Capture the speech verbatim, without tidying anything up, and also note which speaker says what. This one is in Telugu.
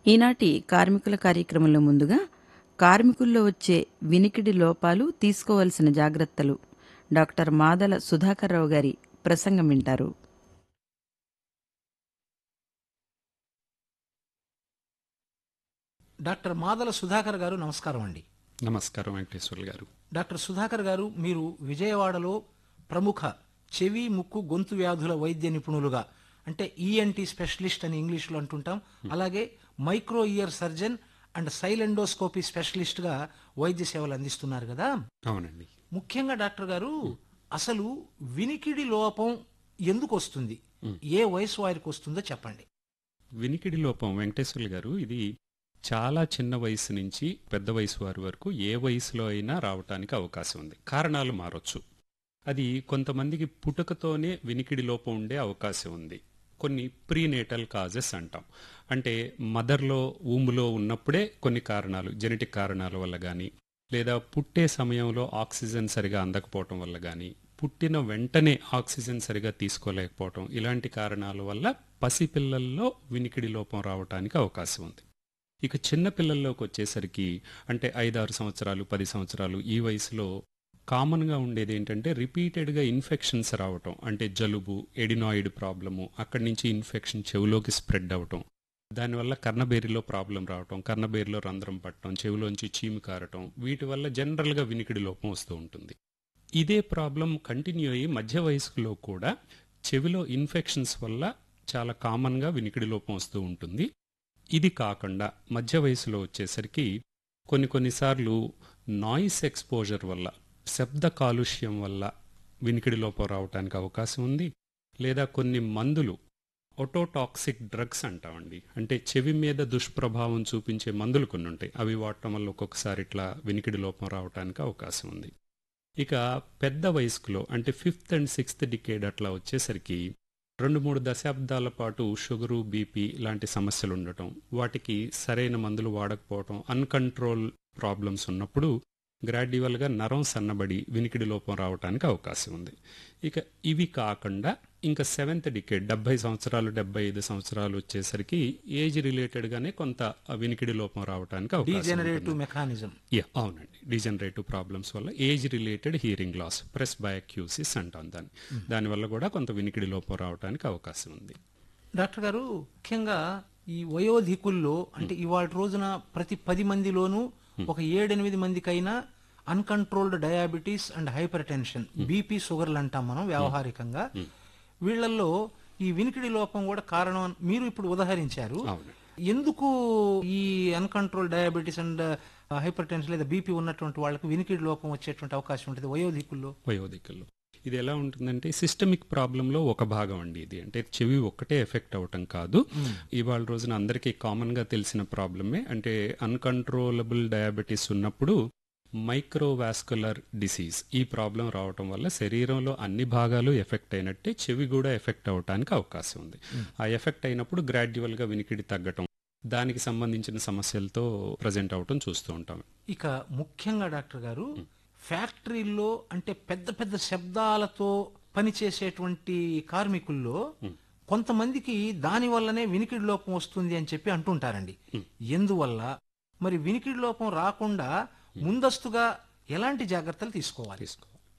Speaker 1: ఈనాటి కార్మికుల కార్యక్రమంలో ముందుగా కార్మికుల్లో వచ్చే వినికిడి లోపాలు తీసుకోవలసిన జాగ్రత్తలు డాక్టర్ మాదల సుధాకర్ రావు గారి ప్రసంగం వింటారు.
Speaker 2: డాక్టర్ మాదల సుధాకర్ గారు నమస్కారం అండి.
Speaker 3: నమస్కారం వెంకటేశ్వర్లు గారు.
Speaker 2: డాక్టర్ సుధాకర్ గారు, మీరు విజయవాడలో ప్రముఖ చెవి ముక్కు గొంతు వ్యాధుల వైద్య నిపుణులుగా, అంటే ఈఎన్టీ స్పెషలిస్ట్ అని ఇంగ్లీష్లో అంటుంటాం, అలాగే micro year surgeon and సైలెండోస్కోపీ specialist గా వైద్య సేవలు అందిస్తున్నారు కదా.
Speaker 3: అవునండి.
Speaker 2: ముఖ్యంగా డాక్టర్ గారు, అసలు వినికిడి లోపం ఎందుకు వస్తుంది, ఏ వయసు వారికి వస్తుందో చెప్పండి.
Speaker 3: వినికిడి లోపం వెంకటేశ్వర్లు గారు, ఇది చాలా చిన్న వయసు నుంచి పెద్ద వయసు వారి వరకు ఏ వయసులో అయినా రావటానికి అవకాశం ఉంది. కారణాలు మారొచ్చు. అది కొంతమందికి పుట్టుకతోనే వినికిడి లోపం ఉండే అవకాశం ఉంది. కొన్ని ప్రీనేటల్ కాజెస్ అంటాం. అంటే మదర్లో ఊములో ఉన్నప్పుడే కొన్ని కారణాలు, జెనెటిక్ కారణాల వల్ల కానీ, లేదా పుట్టే సమయంలో ఆక్సిజన్ సరిగా అందకపోవటం వల్ల కానీ, పుట్టిన వెంటనే ఆక్సిజన్ సరిగా తీసుకోలేకపోవటం, ఇలాంటి కారణాల వల్ల పసిపిల్లల్లో వినికిడి లోపం రావటానికి అవకాశం ఉంది. ఇక చిన్న పిల్లల్లోకి వచ్చేసరికి, అంటే ఐదారు సంవత్సరాలు పది సంవత్సరాలు ఈ వయసులో కామన్గా ఉండేది ఏంటంటే రిపీటెడ్గా ఇన్ఫెక్షన్స్ రావటం. అంటే జలుబు, ఎడినాయిడ్ ప్రాబ్లము, అక్కడి నుంచి ఇన్ఫెక్షన్ చెవులోకి స్ప్రెడ్ అవటం, దానివల్ల కర్ణబేరిలో ప్రాబ్లం రావటం, కర్ణబేరిలో రంధ్రం పట్టడం, చెవిలోంచి చీము కారటం, వీటి వల్ల జనరల్గా వినికిడి లోపం వస్తూ ఉంటుంది. ఇదే ప్రాబ్లం కంటిన్యూ అయ్యి మధ్య వయస్కులో కూడా చెవిలో ఇన్ఫెక్షన్స్ వల్ల చాలా కామన్గా వినికిడి లోపం వస్తూ ఉంటుంది. ఇది కాకుండా మధ్య వయసులో వచ్చేసరికి కొన్ని కొన్నిసార్లు నాయిస్ ఎక్స్పోజర్ వల్ల, శబ్ద కాలుష్యం వల్ల వినికిడి లోపం రావడానికి అవకాశం ఉంది. లేదా కొన్ని మందులు, ఒటోటాక్సిక్ డ్రగ్స్ అంటామండి, అంటే చెవి మీద దుష్ప్రభావం చూపించే మందులు కొన్ని ఉంటాయి, అవి వాడటం వల్ల ఒక్కొక్కసారి ఇట్లా వినికిడి లోపం రావడానికి అవకాశం ఉంది. ఇక పెద్ద వయస్కులో, అంటే ఫిఫ్త్ అండ్ సిక్స్త్ డికేడ్ అట్లా వచ్చేసరికి రెండు మూడు దశాబ్దాల పాటు షుగరు, బీపీ లాంటి సమస్యలు ఉండటం, వాటికి సరైన మందులు వాడకపోవటం, అన్కంట్రోల్ ప్రాబ్లమ్స్ ఉన్నప్పుడు గ్రాడ్యువల్గా నరం సన్నబడి వినికిడి లోపం రావడానికి అవకాశం ఉంది. ఇక ఇవి కాకుండా ఇంకా సెవెంత్ డికేడ్, డెబ్బై సంవత్సరాలు డెబ్బై ఐదు సంవత్సరాలు వచ్చేసరికి ఏజ్ రిలేటెడ్గానే కొంత వినికిడి లోపం రావడానికి అవకాశం
Speaker 2: మెకానిజం.
Speaker 3: అవునండి, డిజనరేటివ్ ప్రాబ్లమ్స్ వల్ల age related hearing loss, press బయాక్యూసిస్ అంటాం దాన్ని, దానివల్ల కూడా కొంత వినికిడి లోపం రావడానికి అవకాశం ఉంది.
Speaker 2: డాక్టర్ గారు, ముఖ్యంగా ఈ వయోధికుల్లో, అంటే ఇవాళ రోజున ప్రతి పది మందిలోనూ ఒక ఏడెనిమిది మందికైనా uncontrolled diabetes and hyper tension, BP, షుగర్లు అంటాం మనం వ్యావహారికంగా. వీళ్లలో ఈ వినికిడి లోపం కూడా కారణం మీరు ఇప్పుడు ఉదాహరించారు. ఎందుకు ఈ uncontrol diabetes and hyper tension లేదా బీపీ ఉన్నటువంటి వాళ్ళకి వినికిడి లోపం వచ్చేటువంటి అవకాశం ఉంటుంది వయోధికుల్లో?
Speaker 3: వయోధికుల్లో ఇది ఎలా ఉంటుందంటే సిస్టమిక్ ప్రాబ్లంలో ఒక భాగం అండి ఇది. అంటే చెవి ఒక్కటే ఎఫెక్ట్ అవటం కాదు. ఇవాళ రోజున అందరికీ కామన్ గా తెలిసిన ప్రాబ్లమే. అంటే అన్కంట్రోలబుల్ డయాబెటీస్ ఉన్నప్పుడు మైక్రోవాస్కులర్ డిసీజ్, ఈ ప్రాబ్లం రావటం వల్ల శరీరంలో అన్ని భాగాలు ఎఫెక్ట్ అయినట్టే చెవి కూడా ఎఫెక్ట్ అవటానికి అవకాశం ఉంది. ఆ ఎఫెక్ట్ అయినప్పుడు గ్రాడ్యువల్ గా వినికిడి తగ్గటం, దానికి సంబంధించిన సమస్యలతో ప్రజెంట్ అవటం చూస్తూ ఉంటాం.
Speaker 2: ఇక ముఖ్యంగా డాక్టర్ గారు, ఫ్యాక్టరీల్లో అంటే పెద్ద పెద్ద శబ్దాలతో పనిచేసేటువంటి కార్మికుల్లో కొంతమందికి దాని వల్లనే వినికిడి లోపం వస్తుంది అని చెప్పి అంటుంటారండి. ఎందువల్ల మరి వినికిడి లోపం రాకుండా ముందస్తుగా ఎలాంటి జాగ్రత్తలు తీసుకోవాలి?